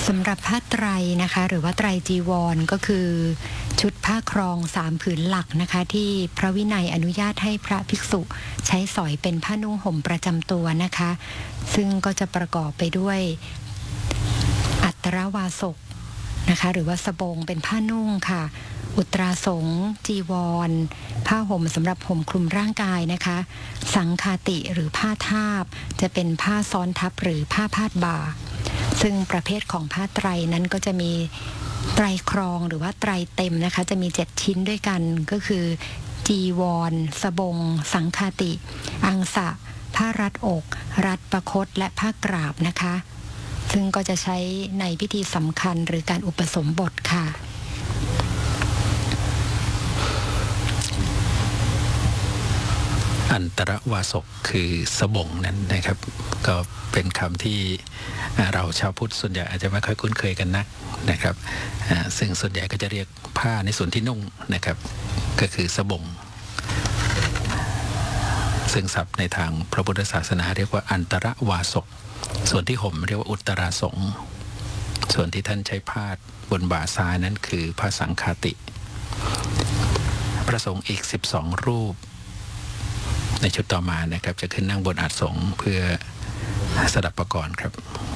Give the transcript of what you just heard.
สำหรับผ้าไตรนะคะหรือว่าไตรจีวรก็คือชุดผ้าครอง3ผืนหลักนะคะที่พระวินัยอนุญาตให้พระภิกษุใช้สอยเป็นผ้านุ่งห่มประจำตัวนะคะซึ่งก็จะประกอบไปด้วยอัตรวาสกนะคะหรือว่าสบงเป็นผ้านุ่งค่ะอุตราสงจีวรผ้าห่มสำหรับห่มคลุมร่างกายนะคะสังฆาติหรือผ้าทาบจะเป็นผ้าซ้อนทับหรือผ้าพาดบ่าซึ่งประเภทของผ้าไตรนั้นก็จะมีไตรครองหรือว่าไตรเต็มนะคะจะมี7ชิ้นด้วยกันก็คือจีวรสบงสังฆาติอังสะผ้ารัดอกรัดประคตและผ้ากราบนะคะซึ่งก็จะใช้ในพิธีสำคัญหรือการอุปสมบทค่ะอันตรวาสกคือสบงนั้นนะครับก็เป็นคำที่เราชาวพุทธส่วนใหญ่อาจจะไม่ค่อยคุ้นเคยกันนักนะครับซึ่งส่วนใหญ่ก็จะเรียกผ้าในส่วนที่นุ่งนะครับก็คือสบงซึ่งศัพท์ในทางพระพุทธศาสนาเรียกว่าอันตรวาสกส่วนที่ห่มเรียกว่าอุตราสงส่วนที่ท่านใช้พาดบนบ่าซ้ายนั้นคือพระสังฆาติพระสงฆ์อีก12รูปในชุดต่อมานะครับจะขึ้นนั่งบนอาสงเพื่อสดับประกรณ์ครับ